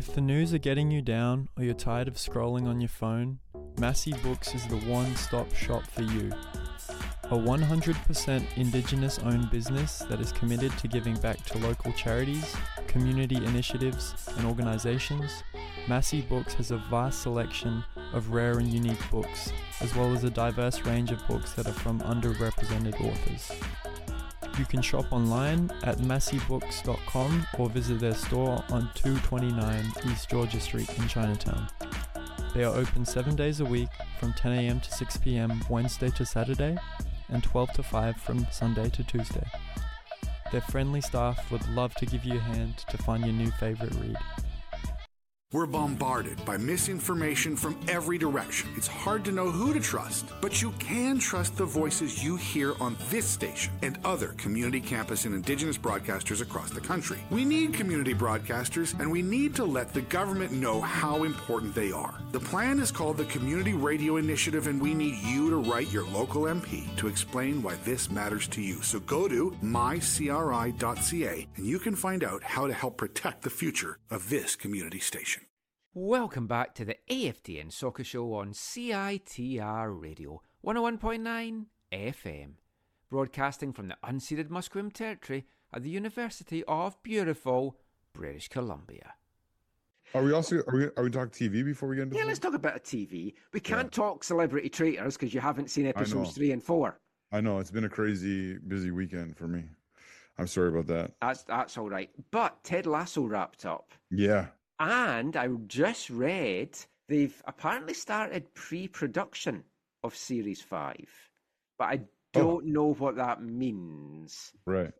If the news are getting you down or you're tired of scrolling on your phone, Massey Books is the one-stop shop for you. A 100% Indigenous-owned business that is committed to giving back to local charities, community initiatives, and organisations, Massey Books has a vast selection of rare and unique books, as well as a diverse range of books that are from underrepresented authors. You can shop online at masseybooks.com or visit their store on 229 East Georgia Street in Chinatown. They are open 7 days a week from 10 a.m. to 6 p.m. Wednesday to Saturday and 12 to 5 from Sunday to Tuesday. Their friendly staff would love to give you a hand to find your new favorite read. We're bombarded by misinformation from every direction. It's hard to know who to trust, but you can trust the voices you hear on this station and other community campus and Indigenous broadcasters across the country. We need community broadcasters, and we need to let the government know how important they are. The plan is called the Community Radio Initiative, and we need you to write your local MP to explain why this matters to you. So go to mycri.ca, and you can find out how to help protect the future of this community station. Welcome back to the AFTN Soccer Show on CITR Radio 101.9 FM, broadcasting from the unceded Musqueam Territory at the University of beautiful British Columbia. Are we talking TV before we get into Yeah, let's talk a bit of TV. We can't talk Celebrity Traitors because you haven't seen episodes 3 and 4. I know, it's been a crazy busy weekend for me. I'm sorry about that. That's all right. But Ted Lasso wrapped up. Yeah. And I just read they've apparently started pre-production of Series 5. But I don't know what that means. Right.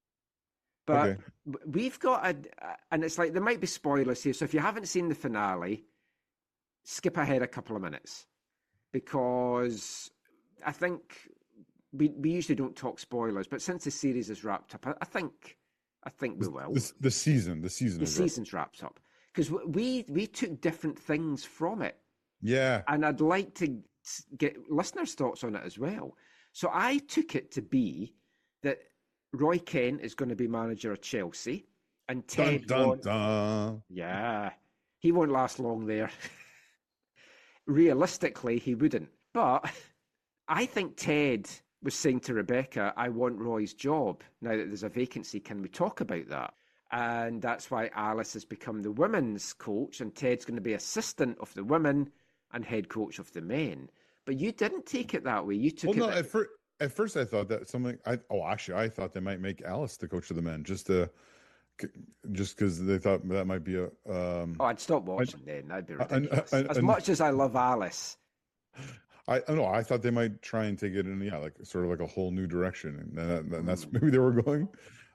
But we've got and it's like there might be spoilers here. So if you haven't seen the finale, skip ahead a couple of minutes. Because I think we usually don't talk spoilers, but since the series is wrapped up, I think we will. The season's wrapped up. Because we took different things from it. Yeah. And I'd like to get listeners' thoughts on it as well. So I took it to be that Roy Kent is going to be manager of Chelsea. And Ted Yeah. He won't last long there. Realistically, he wouldn't. But I think Ted was saying to Rebecca, I want Roy's job. Now that there's a vacancy, can we talk about that? And that's why Alice has become the women's coach and Ted's going to be assistant of the women and head coach of the men. But you didn't take it that way. You took it... No, at first I thought that I thought they might make Alice the coach of the men just because they thought that might be a... I'd stop watching then. That'd be ridiculous. As much as I love Alice... I thought they might try and take it in, like sort of like a whole new direction. And that's maybe they were going.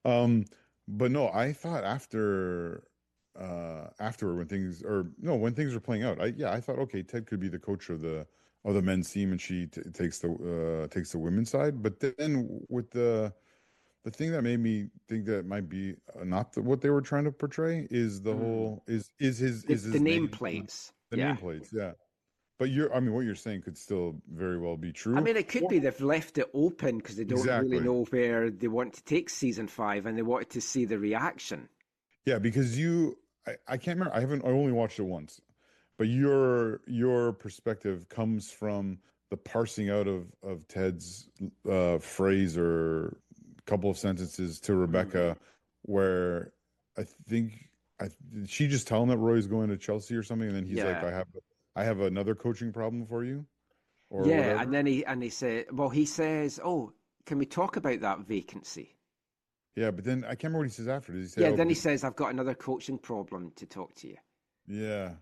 But no, I thought afterward when things were playing out, I thought, okay, Ted could be the coach of the men's team, and she takes the women's side. But then with the thing that made me think that might be not what they were trying to portray is the whole is his nameplates. The nameplates, yeah. But what you're saying could still very well be true. I mean, it could be they've left it open because they don't really know where they want to take season 5, and they wanted to see the reaction. Yeah, because I can't remember. I only watched it once, but your perspective comes from the parsing out of Ted's phrase or couple of sentences to Rebecca, where I think did she just tell him that Roy's going to Chelsea or something, and then he's like, I have another coaching problem for you. Or whatever. And then he says, "Oh, can we talk about that vacancy?" Yeah, but then I can't remember what he says after. Does he say? Yeah, then he says, "I've got another coaching problem to talk to you." Yeah.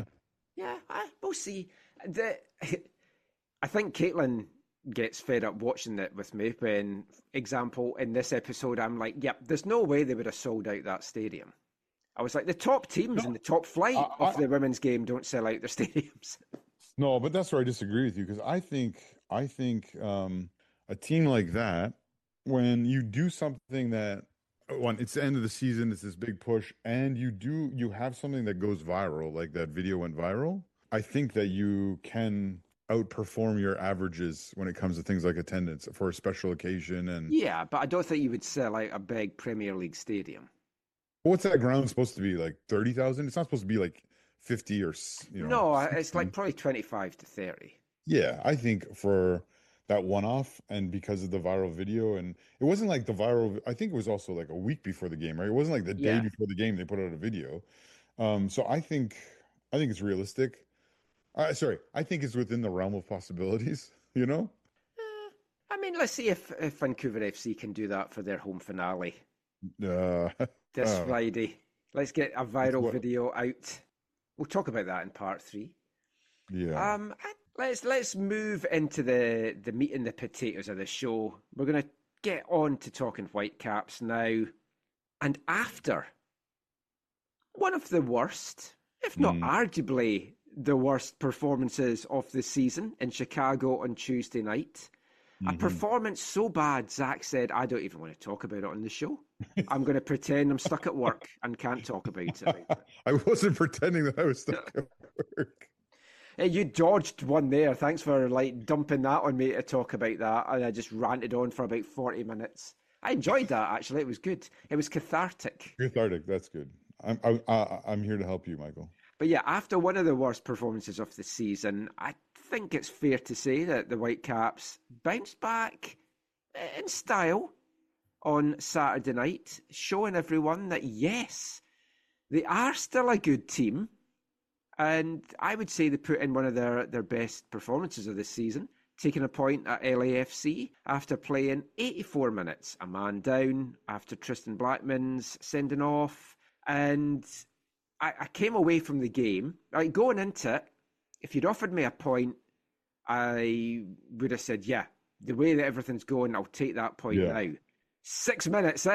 We'll see. I think Caitlin gets fed up watching it with me. When, example, in this episode, I'm like, "Yep, there's no way they would have sold out that stadium." I was like, the top teams in the top flight of the women's game don't sell out their stadiums. No, but that's where I disagree with you, because I think a team like that, when you do something that, it's the end of the season, it's this big push, and you have something that goes viral, like that video went viral, I think that you can outperform your averages when it comes to things like attendance for a special occasion. And yeah, but I don't think you would sell out a big Premier League stadium. What's that ground supposed to be like 30,000? It's not supposed to be like 50 or No, it's 60. like probably 25 to 30. Yeah, I think for that one-off and because of the viral video, and it wasn't like the viral, I think it was also like a week before the game, right? It wasn't like the day Yeah. before the game they put out a video. So I think it's realistic. Sorry, I think it's within the realm of possibilities, you know? I mean, let's see if Vancouver FC can do that for their home finale Uh, this Friday. Let's get a viral what- video out. We'll talk about that in part 3. yeah. Let's move into the meat and the potatoes of the show. We're going to get on to talking Whitecaps now. And after one of the worst, if not arguably the worst performances of the season in Chicago on Tuesday night, a performance so bad, Zach said, I don't even want to talk about it on the show. I'm going to pretend I'm stuck at work and can't talk about it. I wasn't pretending that I was stuck at work. Hey, you dodged one there. Thanks for dumping that on me to talk about that. And I just ranted on for about 40 minutes. I enjoyed that, actually. It was good. It was cathartic. Cathartic, that's good. I'm here to help you, Michael. But yeah, after one of the worst performances of the season, I think it's fair to say that the Whitecaps bounced back in style on Saturday night, showing everyone that, yes, they are still a good team. And I would say they put in one of their best performances of this season, taking a point at LAFC after playing 84 minutes, a man down after Tristan Blackman's sending off. And I came away from the game, going into it, if you'd offered me a point, I would have said, yeah, the way that everything's going, I'll take that point now. 6 minutes